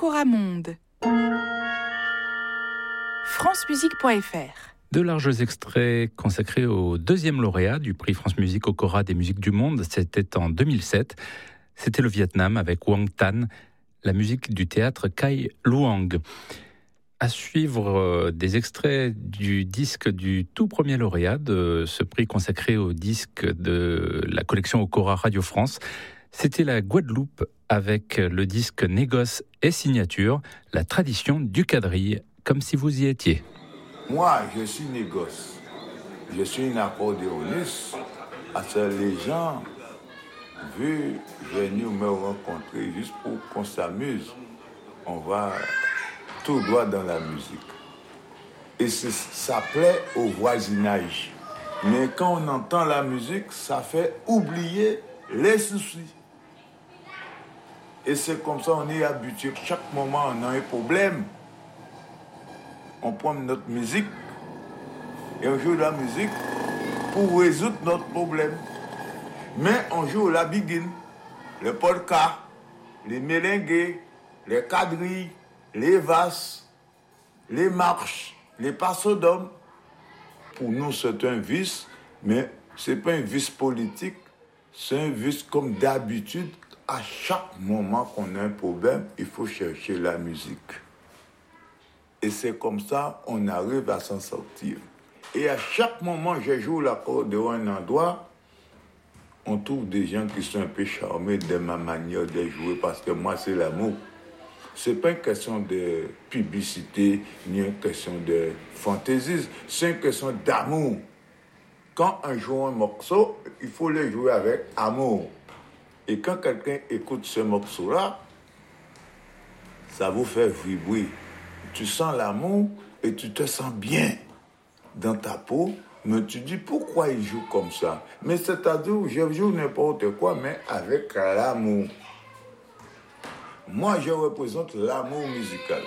Coramonde. francemusique.fr. De larges extraits consacrés au deuxième lauréat du prix France Musique au Cora des musiques du monde. C'était en 2007. C'était le Vietnam avec Quang Tan, la musique du théâtre Kai Luang. À suivre des extraits du disque du tout premier lauréat de ce prix consacré au disque de la collection Okora Radio France. C'était la Guadeloupe avec le disque Négoce et Signature, la tradition du quadrille, comme si vous y étiez. Moi, je suis Négoce. Je suis un accordéoniste. Les gens veulent venir me rencontrer juste pour qu'on s'amuse. On va tout droit dans la musique. Et ça plaît au voisinage. Mais quand on entend la musique, ça fait oublier les soucis. Et c'est comme ça on est habitué. Chaque moment, on a un problème. On prend notre musique et on joue la musique pour résoudre notre problème. Mais on joue la biguine, le polka, les mélingués, les quadrilles, les vasses, les marches, les passodomes. Pour nous, c'est un vice, mais ce n'est pas un vice politique, c'est un vice comme d'habitude. À chaque moment qu'on a un problème, il faut chercher la musique. Et c'est comme ça qu'on arrive à s'en sortir. Et à chaque moment, je joue l'accordéon à un endroit, on trouve des gens qui sont un peu charmés de ma manière de jouer, parce que moi, c'est l'amour. Ce n'est pas une question de publicité, ni une question de fantaisie, c'est une question d'amour. Quand on joue un morceau, il faut le jouer avec amour. Et quand quelqu'un écoute ce morceau-là, ça vous fait vibrer. Tu sens l'amour et tu te sens bien dans ta peau, mais tu dis pourquoi il joue comme ça. Mais c'est-à-dire, je joue n'importe quoi, mais avec l'amour. Moi, je représente l'amour musical.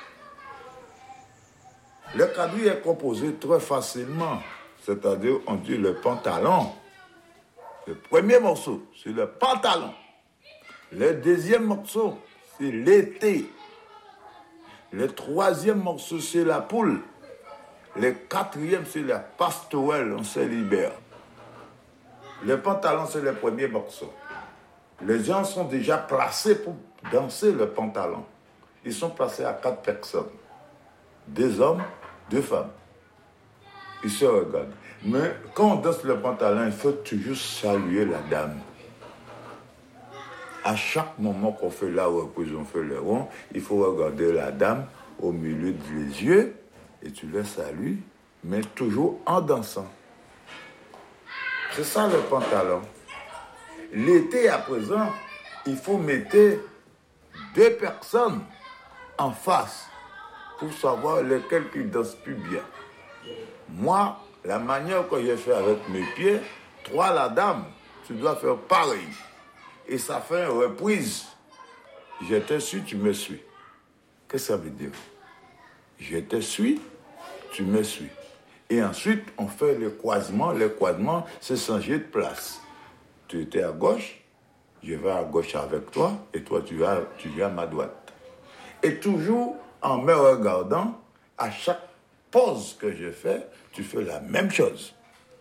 Le quadrille est composé très facilement, c'est-à-dire, on dit le pantalon. Le premier morceau, c'est le pantalon. Le deuxième morceau, c'est l'été. Le troisième morceau, c'est la poule. Le quatrième, c'est la pastorelle, on se libère. Le pantalon, c'est le premier morceau. Les gens sont déjà placés pour danser le pantalon. Ils sont placés à 4 personnes. 2 hommes, 2 femmes. Ils se regardent. Mais quand on danse le pantalon, il faut toujours saluer la dame. À chaque moment qu'on fait la reprise, on fait le rond, il faut regarder la dame au milieu des yeux et tu la salues, mais toujours en dansant. C'est ça le pantalon. L'été, à présent, il faut mettre 2 personnes en face pour savoir lequel qui danse plus bien. Moi, la manière que j'ai fait avec mes pieds, 3 la dame, tu dois faire pareil. Et ça fait une reprise. Je te suis, tu me suis. Qu'est-ce que ça veut dire? Je te suis, tu me suis. Et ensuite, on fait le croisement. Le croisement, c'est changer de place. Tu étais à gauche, je vais à gauche avec toi, et toi, tu viens à ma droite. Et toujours en me regardant, à chaque pause que je fais, tu fais la même chose.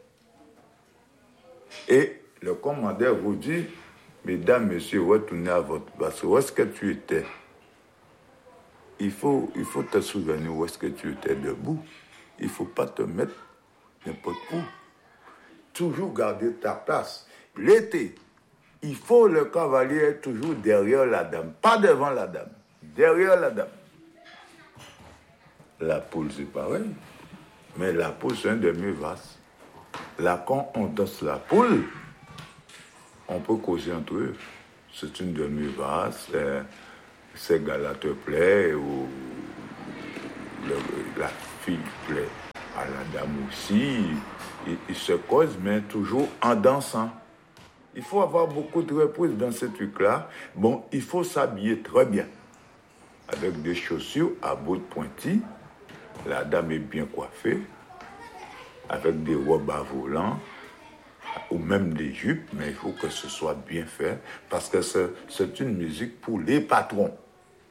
Et le commandeur vous dit, mesdames, messieurs, retournez à votre place. Où est-ce que tu étais? Il faut te souvenir où est-ce que tu étais debout. Il ne faut pas te mettre n'importe où. Toujours garder ta place. L'été, il faut le cavalier être toujours derrière la dame. Pas devant la dame, derrière la dame. La poule, c'est pareil. Mais la poule, c'est un demi-vaste. Là, quand on danse la poule, on peut causer entre eux. C'est une demi-vaste, ces gars-là te plaît, ou la fille plaît à la dame aussi. Ils se causent, mais toujours en dansant. Il faut avoir beaucoup de reprises dans ce truc-là. Bon, il faut s'habiller très bien. Avec des chaussures à bout de pointilles. La dame est bien coiffée. Avec des robes à volants. Ou même des jupes, mais il faut que ce soit bien fait. Parce que c'est une musique pour les patrons.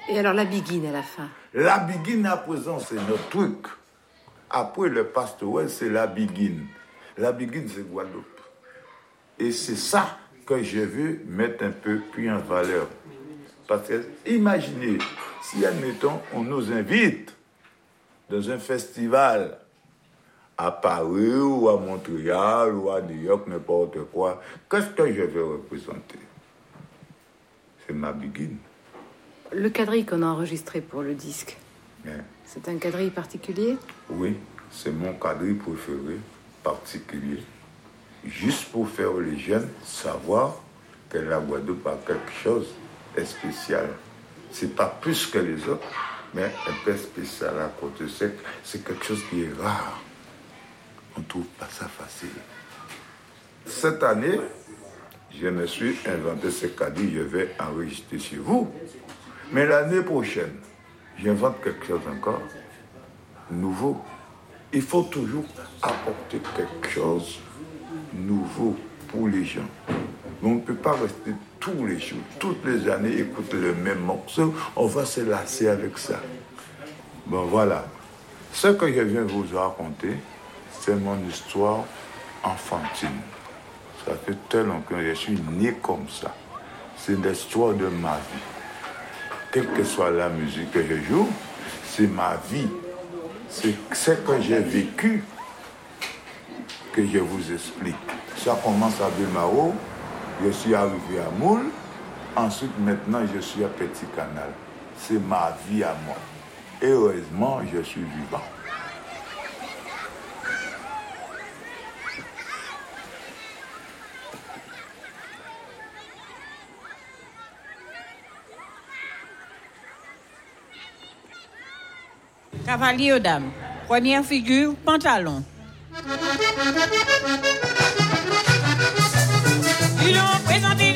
Et alors la biguine à la fin? La biguine à présent, c'est notre truc. Après le pastoral, c'est la biguine. La biguine, c'est Guadeloupe. Et c'est ça que je veux mettre un peu plus en valeur. Parce que, imaginez, si, admettons, on nous invite dans un festival à Paris ou à Montréal ou à New York, n'importe quoi, qu'est-ce que je vais représenter? C'est ma biguine. Le quadrille qu'on a enregistré pour le disque, c'est un quadrille particulier? Oui, c'est mon quadrille préféré, particulier. Juste pour faire les jeunes savoir que la Guadeloupe a quelque chose de spécial. C'est pas plus que les autres, mais un peu spécial à côté. C'est quelque chose qui est rare. On ne trouve pas ça facile. Cette année, je me suis inventé ce quadrille, je vais enregistrer chez vous. Mais l'année prochaine, j'invente quelque chose encore nouveau. Il faut toujours apporter quelque chose nouveau pour les gens. Mais on ne peut pas rester tous les jours, toutes les années, écouter le même morceau. On va se lasser avec ça. Bon, voilà. Ce que je viens vous raconter, c'est mon histoire enfantine. Ça fait tellement que je suis né comme ça. C'est l'histoire de ma vie. Quelle que soit la musique que je joue, c'est ma vie. C'est ce que j'ai vécu que je vous explique. Ça commence à Belmaro, je suis arrivé à Moule, ensuite maintenant je suis à Petit Canal. C'est ma vie à moi. Et heureusement, je suis vivant. Cavalier aux dames. Première figure, pantalon. Il ont présenté